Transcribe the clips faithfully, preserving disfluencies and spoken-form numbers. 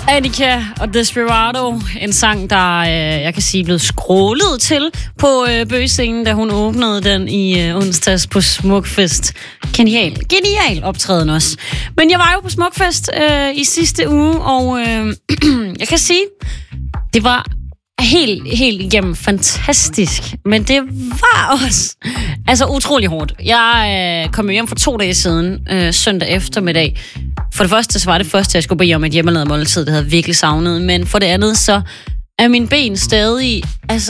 Annika og Desperado, en sang, der øh, jeg kan sige blev skrålet til på øh, Bøgescenen, da hun åbnede den i øh, onsdags på Smukfest. Genial, genial optræden også. Men jeg var jo på Smukfest øh, i sidste uge, og øh, jeg kan sige, det var helt, helt igennem fantastisk, men det var også altså utrolig hårdt. Jeg øh, kom jo hjem for to dage siden, øh, søndag eftermiddag. For det første, så var det første, jeg skulle bede om et hjemmelavet måltid, det havde jeg virkelig savnet, men for det andet, så er mine ben stadig altså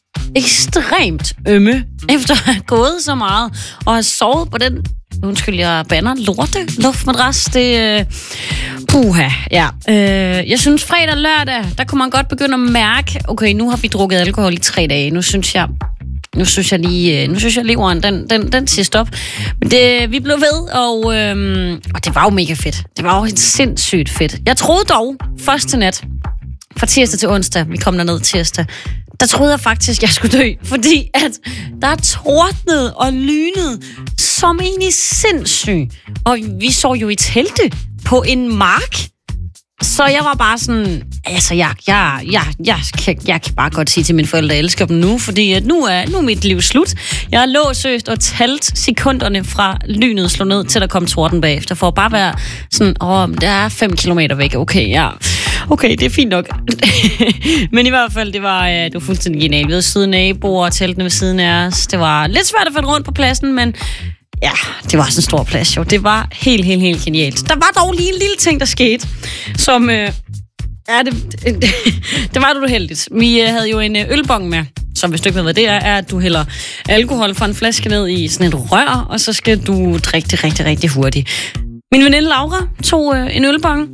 ekstremt ømme, efter at have gået så meget, og have sovet på den, undskyld, jeg banner, lorte luftmadras, det øh, puha, ja. Øh, jeg synes, fredag og lørdag, der kunne man godt begynde at mærke, okay, nu har vi drukket alkohol i tre dage, nu synes jeg, nu synes jeg lige, nu synes jeg leveren, den, den, den siger stop. Men det, vi blev ved, og, øhm, og det var jo mega fedt. Det var jo sindssygt fedt. Jeg troede dog, første nat, fra tirsdag til onsdag, vi kom derned tirsdag, der troede jeg faktisk, jeg skulle dø, fordi at der tordnede og lynede som egentlig sindssygt. Og vi så jo i telte på en mark. Så jeg var bare sådan, altså jeg, jeg, jeg, jeg, jeg, jeg kan bare godt sige til mine forældre, at jeg elsker dem nu, fordi at nu, er, nu er mit liv slut. Jeg lå søst og talt sekunderne fra lynet slå ned, til der kom torden bagefter, for at bare være sådan, åh, det er fem kilometer væk, okay, ja, okay, det er fint nok. Men i hvert fald, det var, det var fuldstændig genialt. Vi havde søde naboer og teltene ved siden af os. Det var lidt svært at finde rundt på pladsen, men ja, det var sådan en stor plads, jo. Det var helt, helt, helt genialt. Der var dog lige en lille ting, der skete, som, øh, ja, det, det, det var du heldigt. Vi øh, havde jo en øh, ølbong med, som hvis du ikke ved, hvad det er, er, at du hælder alkohol fra en flaske ned i sådan et rør, og så skal du drikke det rigtig, rigtig hurtigt. Min veninde Laura tog øh, en ølbong.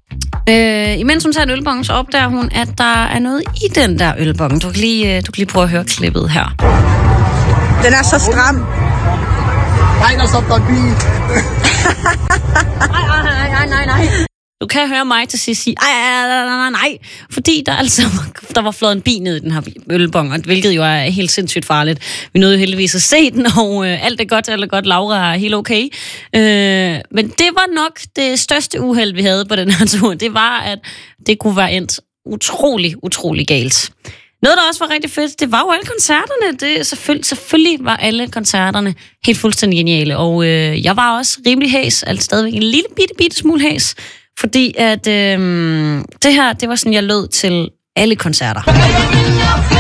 Øh, imens hun tager en ølbong, så opdager hun, at der er noget i den der ølbong. Du kan lige, øh, du kan lige prøve at høre klippet her. Den er så stram. Nej, der stopper en bil. Nej, nej, nej, nej. Du kan høre mig til sidst sige, nej, nej, nej, nej, fordi der altså der var flået en bil ned i den her ølbong, hvilket jo er helt sindssygt farligt. Vi nåede jo heldigvis at se den, og øh, alt er godt, alt er godt. Laura er helt okay. Øh, men det var nok det største uheld, vi havde på den her tur. Det var, at det kunne være endt utrolig, utrolig galt. Noget, der også var rigtig fedt, det var jo alle koncerterne. Det, selvfølgelig, selvfølgelig var alle koncerterne helt fuldstændig geniale. Og øh, jeg var også rimelig hæs, altså stadigvæk en lille bitte, bitte smule hæs. Fordi at øh, det her, det var sådan, jeg lød til alle koncerter.